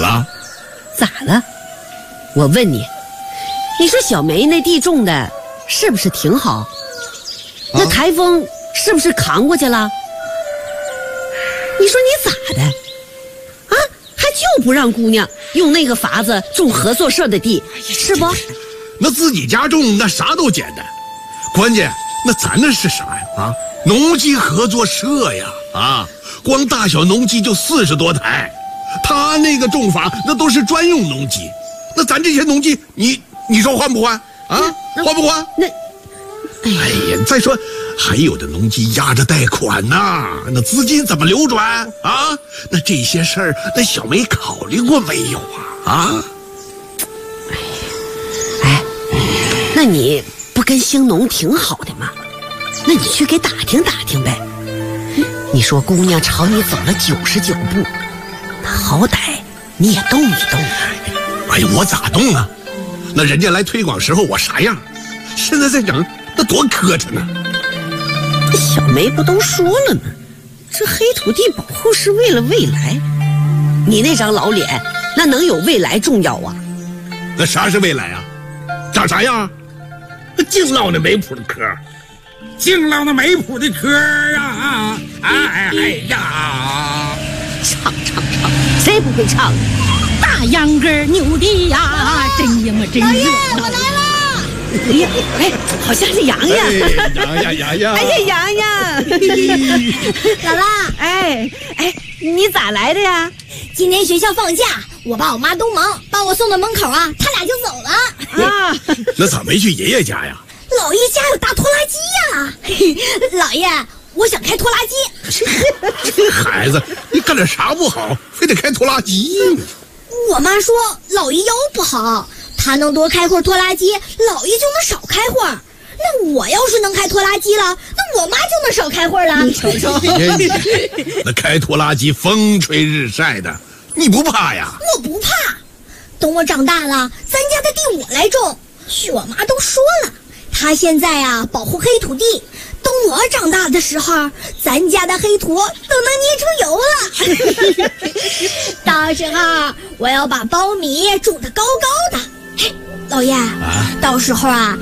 了？ 咋了？我问你，你说小梅那地种的是不是挺好？那台风是不是扛过去了？你说你咋的？啊，还就不让姑娘用那个法子种合作社的地，是不？ 那自己家种那啥都简单，关键那咱那是啥呀？啊，农机合作社呀！啊，光大小农机就40多台，他那个种法那都是专用农机，那咱这些农机，你说换不换啊？换不换？哎呀，再说还有的农机压着贷款呐，那资金怎么流转啊？那这些事儿，那小梅考虑过没有啊？ 那你不跟兴农挺好的吗？那你去给打听打听呗。你说姑娘朝你走了99步，那好歹你也动一动啊。 哎呀，我咋动啊？那人家来推广时候我啥样？现在再整，那多磕碜呢。 小梅不都说了吗？这黑土地保护是为了未来。你那张老脸，那能有未来重要啊？ 那啥是未来啊？长啥样？净唠那没谱的嗑， 净唠那没谱的嗑啊！哎呀， 唱，谁不会唱？ 大秧歌扭的呀，真呀嘛真热闹。 我来了！ 哎呀，哎，好像是洋洋。 洋洋， 哎呀，洋洋， 姥姥， 哎，你咋来的呀？ 今天学校放假，我爸我妈都忙，把我送到门口啊，他俩就走了。 啊， 那咋没去爷爷家呀？ 姥爷家有大拖拉机呀！姥爷，我想开拖拉机。 这孩子，你干点啥不好，非得开拖拉机？ 我妈说姥爷腰不好，他能多开会拖拉机，姥爷就能少开会儿。那我要是能开拖拉机了，那我妈就能少开会了。 瞅瞅， 那开拖拉机风吹日晒的，你不怕呀？ 我不怕，等我长大了，咱家的地我来种。我妈都说了，她现在啊保护黑土地，等我长大的时候，咱家的黑土都能捏出油了。到时候我要把苞米种得高高的。嘿，老爷，到时候啊